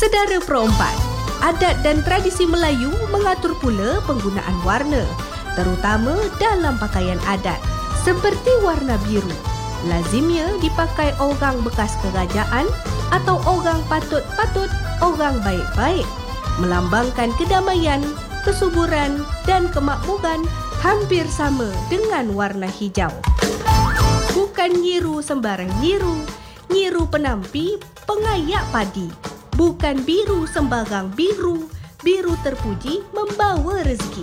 Sedara Pro 4, adat dan tradisi Melayu mengatur pula penggunaan warna, terutama dalam pakaian adat, seperti warna biru. Lazimnya dipakai orang bekas kerajaan atau orang patut-patut, orang baik-baik, melambangkan kedamaian, kesuburan dan kemakmuran hampir sama dengan warna hijau. Bukan nyiru sembarang nyiru, nyiru penampi pengayak padi. Bukan biru sembarang biru, biru terpuji membawa rezeki.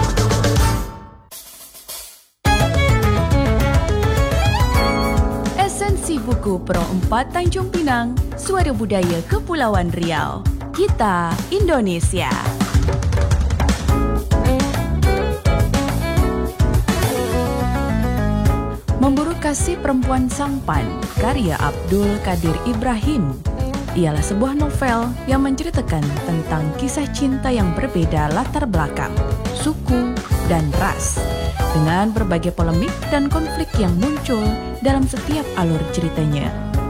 Esensi buku Pro 4 Tanjung Pinang, Suara Budaya Kepulauan Riau. Kita Indonesia. Memburu Kasih Perempuan Sampan, karya Abdul Qadir Ibrahim, ialah sebuah novel yang menceritakan tentang kisah cinta yang berbeda latar belakang, suku, dan ras, dengan berbagai polemik dan konflik yang muncul dalam setiap alur ceritanya.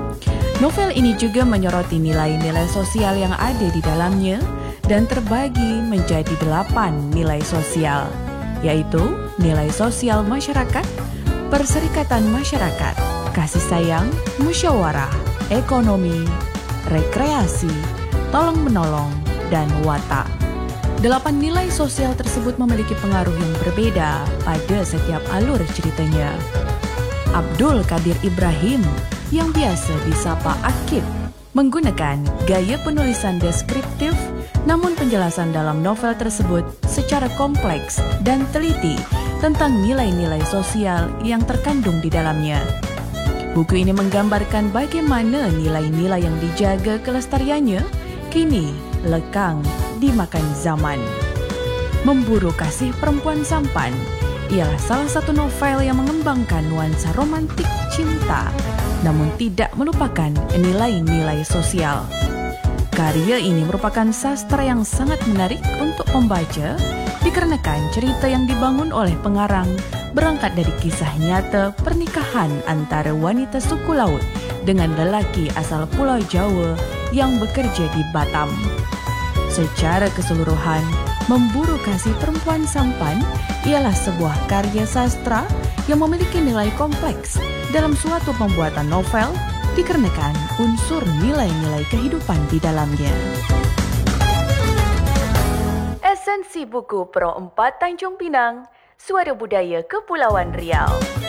Novel ini juga menyoroti nilai-nilai sosial yang ada di dalamnya dan terbagi menjadi 8 nilai sosial, yaitu nilai sosial masyarakat, perserikatan masyarakat, kasih sayang, musyawarah, ekonomi, rekreasi, tolong-menolong, dan watak. 8 nilai sosial tersebut memiliki pengaruh yang berbeda pada setiap alur ceritanya. Abdul Qadir Ibrahim, yang biasa disapa Akib, menggunakan gaya penulisan deskriptif, namun penjelasan dalam novel tersebut secara kompleks dan teliti tentang nilai-nilai sosial yang terkandung di dalamnya. Buku ini menggambarkan bagaimana nilai-nilai yang dijaga kelestariannya kini lekang dimakan zaman. Memburu Kasih Perempuan Sampan ialah salah satu novel yang mengembangkan nuansa romantik cinta, namun tidak melupakan nilai-nilai sosial. Karya ini merupakan sastra yang sangat menarik untuk membaca dikarenakan cerita yang dibangun oleh pengarang berangkat dari kisah nyata pernikahan antara wanita suku laut dengan lelaki asal Pulau Jawa yang bekerja di Batam. Secara keseluruhan, Memburu Kasih Perempuan Sampan ialah sebuah karya sastra yang memiliki nilai kompleks dalam suatu pembuatan novel dikarenakan unsur nilai-nilai kehidupan di dalamnya. Esensi buku Pro 4 Tanjung Pinang, Suara Budaya Kepulauan Riau.